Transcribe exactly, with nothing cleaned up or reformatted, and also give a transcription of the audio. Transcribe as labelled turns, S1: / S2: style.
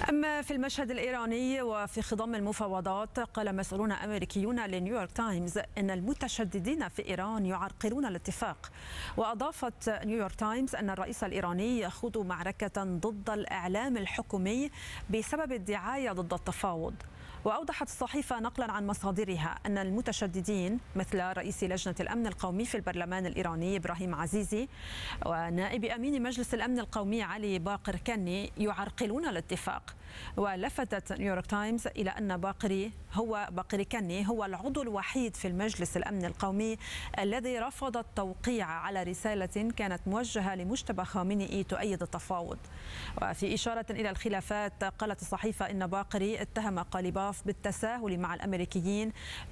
S1: أما في المشهد الإيراني وفي خضم المفاوضات، قال مسؤولون أمريكيون لنيويورك تايمز أن المتشددين في إيران يعرقلون الاتفاق. وأضافت نيويورك تايمز أن الرئيس الإيراني يخوض معركة ضد الإعلام الحكومي بسبب الدعاية ضد التفاوض. وأوضحت الصحيفة نقلا عن مصادرها أن المتشددين مثل رئيس لجنة الأمن القومي في البرلمان الإيراني إبراهيم عزيزي ونائب أمين مجلس الأمن القومي علي باقر كاني يعرقلون الاتفاق. ولفتت نيويورك تايمز إلى أن باقري هو باقر كاني هو العضو الوحيد في المجلس الأمن القومي الذي رفض التوقيع على رسالة كانت موجهة لمجتبى خامنئي تؤيد التفاوض. وفي إشارة إلى الخلافات، قالت الصحيفة إن باقري اتهم قاليباف بالتساهل مع الأمريكيين